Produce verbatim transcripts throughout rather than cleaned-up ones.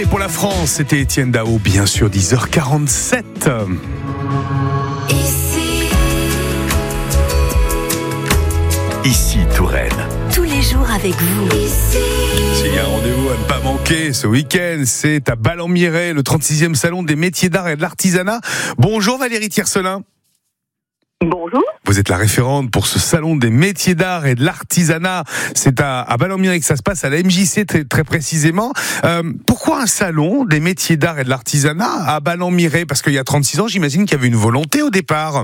Et pour la France, c'était Étienne Dao, bien sûr, dix heures quarante-sept. Ici, Ici, Touraine. tous les jours avec vous. Ici, S'il y a un rendez-vous à ne pas manquer ce week-end, c'est à Ballon-Miret, le trente-sixième salon des métiers d'art et de l'artisanat. Bonjour Valérie Tiercelin. Bonjour. Vous êtes la référente pour ce salon des métiers d'art et de l'artisanat. C'est à, à Ballon-Miret que ça se passe, à la M J C très, très précisément. Euh, pourquoi un salon des métiers d'art et de l'artisanat à Ballon-Miret ? Parce qu'il y a trente-six ans, j'imagine qu'il y avait une volonté au départ.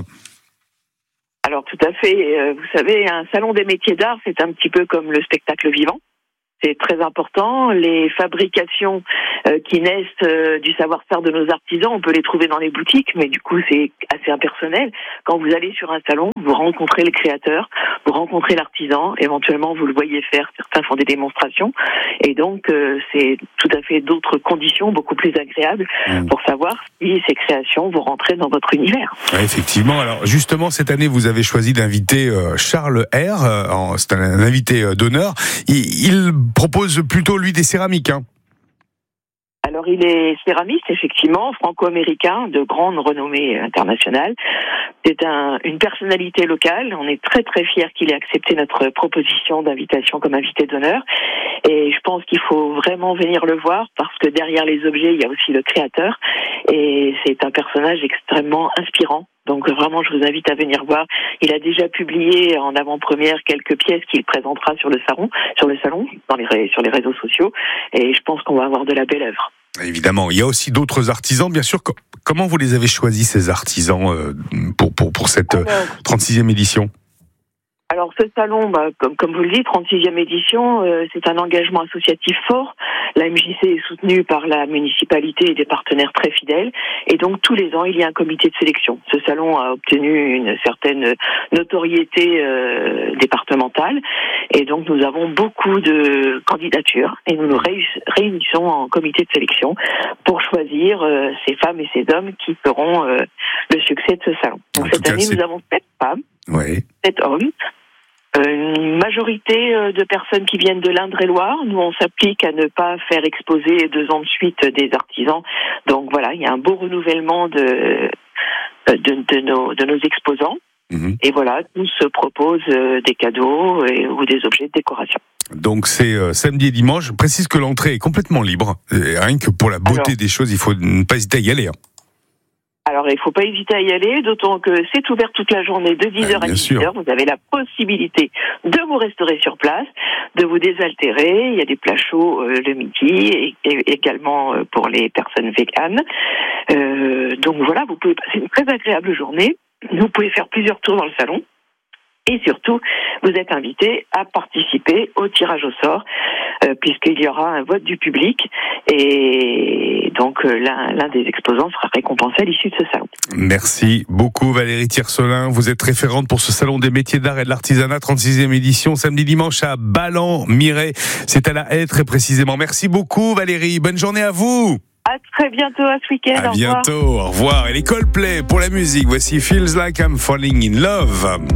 Alors tout à fait, euh, vous savez, un salon des métiers d'art, c'est un petit peu comme le spectacle vivant. C'est très important. Les fabrications euh, qui naissent euh, du savoir-faire de nos artisans, on peut les trouver dans les boutiques, mais du coup c'est assez impersonnel. Quand vous allez sur un salon, vous rencontrez le créateur, vous rencontrez l'artisan, éventuellement vous le voyez faire, certains font des démonstrations, et donc euh, c'est tout à fait d'autres conditions beaucoup plus agréables Mmh. pour savoir si ces créations vont rentrer dans votre univers. Ouais, effectivement. Alors justement, cette année, vous avez choisi d'inviter euh, Charles R. euh, en- c'est un, un invité euh, d'honneur. Il, il propose plutôt, lui, des céramiques. Hein. Alors, il est céramiste, effectivement, franco-américain, de grande renommée internationale. C'est un, une personnalité locale. On est très, très fiers qu'il ait accepté notre proposition d'invitation comme invité d'honneur. Et je pense qu'il faut vraiment venir le voir parce que derrière les objets, il y a aussi le créateur. Et c'est un personnage extrêmement inspirant. Donc vraiment, je vous invite à venir voir. Il a déjà publié en avant-première quelques pièces qu'il présentera sur le salon, sur le salon, dans les ré- sur les réseaux sociaux. Et je pense qu'on va avoir de la belle œuvre. Évidemment, il y a aussi d'autres artisans, bien sûr. Co- Comment vous les avez choisis, ces artisans, euh, pour, pour, pour cette euh, Alors, trente-sixième édition ? Alors ce salon, bah, comme, comme vous le dites, trente-sixième édition, euh, c'est un engagement associatif fort. La M J C est soutenue par la municipalité et des partenaires très fidèles. Et donc tous les ans, il y a un comité de sélection. Ce salon a obtenu une certaine notoriété euh, départementale. Et donc nous avons beaucoup de candidatures. Et nous nous réus- réunissons en comité de sélection pour choisir euh, ces femmes et ces hommes qui feront euh, le succès de ce salon. Donc En cette tout cas, année, c'est- nous avons sept femmes, Oui. sept hommes. Euh, Une majorité euh, de personnes qui viennent de l'Indre-et-Loire. Nous, on s'applique à ne pas faire exposer deux ans de suite des artisans. Donc voilà, il y a un beau renouvellement de, euh, de, de, nos, de nos exposants. Mhm. Et voilà, tous se proposent euh, des cadeaux et, ou des objets de décoration. Donc c'est euh, samedi et dimanche. Je précise que l'entrée est complètement libre. Et rien que pour la beauté Alors. des choses, il faut ne pas hésiter à y aller. Hein. Alors, il ne faut pas hésiter à y aller, d'autant que c'est ouvert toute la journée de dix heures Ah, à bien dix sûr. heures. Vous avez la possibilité de vous restaurer sur place, de vous désaltérer. Il y a des plats chauds euh, le midi et, et également euh, pour les personnes véganes. Euh, donc voilà, vous pouvez passer une très agréable journée. Vous pouvez faire plusieurs tours dans le salon. Et surtout, vous êtes invité à participer au tirage au sort, euh, puisqu'il y aura un vote du public. Et donc, euh, l'un, l'un des exposants sera récompensé à l'issue de ce salon. Merci beaucoup Valérie Tiercelin. Vous êtes référente pour ce salon des métiers d'art et de l'artisanat, trente-sixième édition, samedi dimanche à Ballon-Miret. C'est à la Haie très précisément. Merci beaucoup Valérie. Bonne journée à vous. À très bientôt, à ce week-end. À Au revoir. bientôt. Au revoir. Et les Coldplay pour la musique. Voici Feels Like I'm Falling in Love.